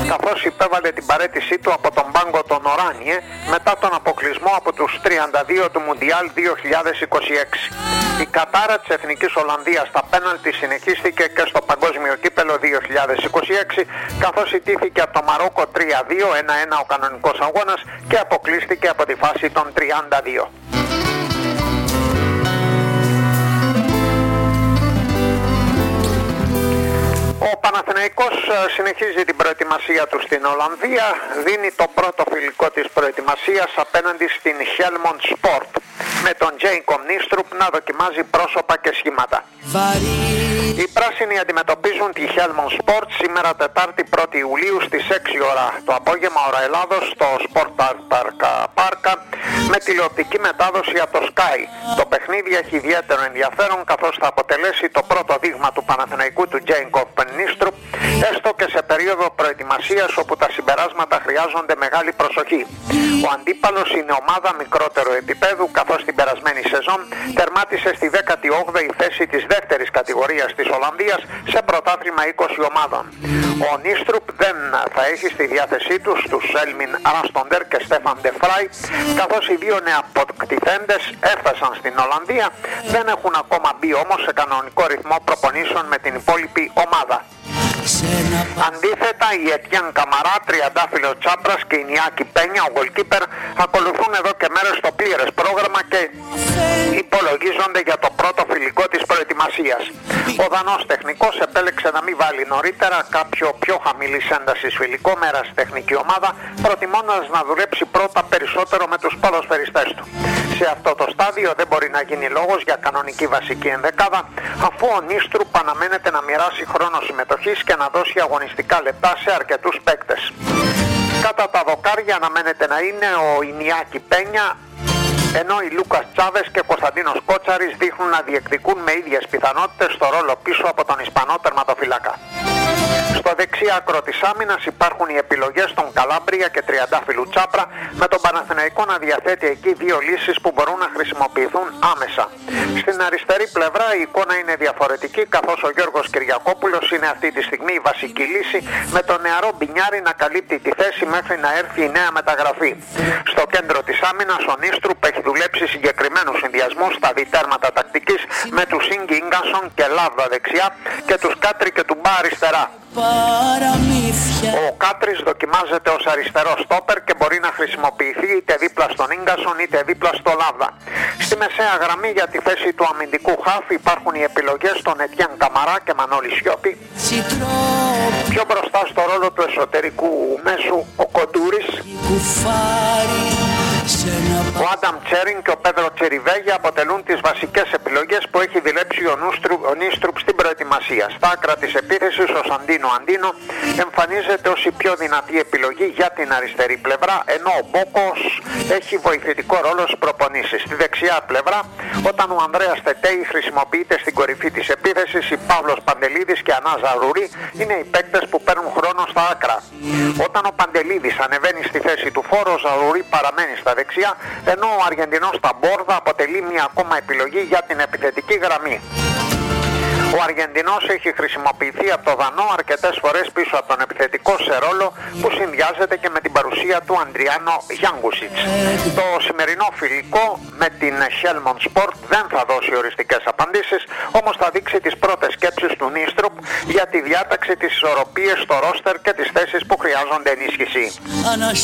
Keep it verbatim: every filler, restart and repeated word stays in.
καθώς υπέβαλε την παραίτησή του από τον Μπάνγκο των Οράνιε μετά τον αποκλεισμό από τους τριάντα δύο του Μουντιάλ δύο χιλιάδες είκοσι έξι. Η κατάρα της Εθνικής Ολλανδίας στα πέναλτι συνεχίστηκε και στο Παγκόσμιο Κύπελλο δύο χιλιάδες είκοσι έξι, καθώς ιτήθηκε από το Μαρόκο τρία δύο, ένα ένα ο κανονικός αγώνας και αποκλείστηκε από τη φάση των τριάντα δύο. Ο Παναθηναϊκός συνεχίζει την προετοιμασία του στην Ολλανδία, δίνει το πρώτο φιλικό της προετοιμασίας απέναντι στην Helmond Sport, με τον Jacob Nistrup να δοκιμάζει πρόσωπα και σχήματα. Οι πράσινοι αντιμετωπίζουν τη Helmond Sport σήμερα Τετάρτη πρώτη Ιουλίου στις έξι ώρα το απόγευμα ώρα Ελλάδος στο Sport Park με τηλεοπτική μετάδοση από το Sky. Το παιχνίδι έχει ιδιαίτερο ενδιαφέρον καθώς θα αποτελέσει το πρώτο δείγμα του Παναθηναϊκού του Jacob Nistrup, έστω και σε περίοδο προετοιμασίας όπου τα συμπεράσματα χρειάζονται μεγάλη προσοχή. Ο αντίπαλος είναι ομάδα μικρότερου επίπεδου, καθώς την περασμένη σεζόν τερμάτισε στη δέκατη όγδοη θέση της δεύτερης κατηγορίας της Ολλανδίας σε πρωτάθλημα είκοσι ομάδων. Ο Nistrup δεν θα έχει στη διάθεσή του τους Έλμιν Ράστοντερ και Στέφαν Ντεφράι, καθώς οι δύο νεαποκτηθέντες έφτασαν στην Ολλανδία, δεν έχουν ακόμα μπει όμως σε κανονικό ρυθμό προπονήσεων με την υπόλοιπη ομάδα. Αντίθετα, η Ετιάν Καμαρά, Τριαντάφυλλο Τσάπρας και η Νιάκη Πένια, ο goalkeeper, ακολουθούν εδώ και μέρες στο πλήρες πρόγραμμα και υπολογίζονται για το πρώτο φιλικό της προετοιμασίας. Ο Δανός τεχνικός επέλεξε να μην βάλει νωρίτερα κάποιο πιο χαμηλής έντασης φιλικό με ερασιτεχνική ομάδα, προτιμώντας να δουλέψει πρώτα περισσότερο με τους ποδοσφαιριστές του. Σε αυτό το στάδιο δεν μπορεί να γίνει λόγος για κανονική βασική ενδεκάδα, αφού ο Nistrup αναμένεται να μοιράσει χρόνο συμμετοχής και να δώσει αγωνιστικά λεπτά σε αρκετούς παίκτες. Κατά τα δοκάρια αναμένεται να είναι ο Ινιάκη Πένια, ενώ οι Λούκας Τσάβες και Κωνσταντίνος Κότσαρης δείχνουν να διεκδικούν με ίδιες πιθανότητες στο ρόλο πίσω από τον Ισπανό τερματοφύλακα. Στο δεξί άκρο της άμυνας υπάρχουν οι επιλογές των Καλάμπρια και Τριαντάφυλλου Τσάπρα, με τον Παναθηναϊκό να διαθέτει εκεί δύο λύσεις που μπορούν να χρησιμοποιηθούν άμεσα. Στην αριστερή πλευρά η εικόνα είναι διαφορετική, καθώς ο Γιώργος Κυριακόπουλος είναι αυτή τη στιγμή η βασική λύση, με τον νεαρό Μπινιάρη να καλύπτει τη θέση μέχρι να έρθει η νέα μεταγραφή. Στο κέντρο της άμυνας ο Nistrup έχει δουλέψει συγκεκριμένους συνδυασμούς στα διτέρματα τακτικής με τους Ίνγκι Ίγκασον και Λάβδα δεξιά και τους Κάτρι και του Μπα αριστερά. Ο Κάτρις δοκιμάζεται ως αριστερό στόπερ και μπορεί να χρησιμοποιηθεί είτε δίπλα στον Ίγκασον είτε δίπλα στο Λάβδα. Στη μεσαία γραμμή για τη θέση του αμυντικού χαφ υπάρχουν οι επιλογές των Ετιάν Καμαρά και Μανώλη Σιώπη. Πιο μπροστά στο ρόλο του εσωτερικού μέσου ο Κοντούρης. Ο Άνταμ Τσέριν και ο Πέδρο Τσεριβέγια αποτελούν τις βασικές επιλογές που έχει δουλέψει ο Nistrup στην προετοιμασία. Στα άκρα της επίθεσης ο Σαντίνο Αντίνο εμφανίζεται ως η πιο δυνατή επιλογή για την αριστερή πλευρά, ενώ ο Μπόκος έχει βοηθητικό ρόλο στις προπονήσεις. Στη δεξιά πλευρά, όταν ο Ανδρέας Τετέι χρησιμοποιείται στην κορυφή της επίθεσης, η Παύλος Παντελίδης και Ανά Ζαρουρή είναι οι παίκτες που παίρνουν χρόνο στα άκρα. Όταν ο Παντελίδης ανεβαίνει στη θέση του φόρου, ο Ζαρουρή παραμένει στα δεξιά, ενώ ο Αργεντινός Ταμπόρδα αποτελεί μια ακόμα επιλογή για την επιθετική γραμμή. Ο Αργεντινός έχει χρησιμοποιηθεί από το Δανό αρκετές φορές πίσω από τον επιθετικό σε ρόλο που συνδυάζεται και με την παρουσία του Αντριάνο Γιάνγκουσιτς. Το σημερινό φιλικό με την Helmond Sport δεν θα δώσει οριστικές απαντήσεις, όμως θα δείξει τις πρώτες σκέψεις του Nistrup για τη διάταξη της ισορροπίας στο ρόστερ και τις θέσεις που χρειάζονται ενίσχυση.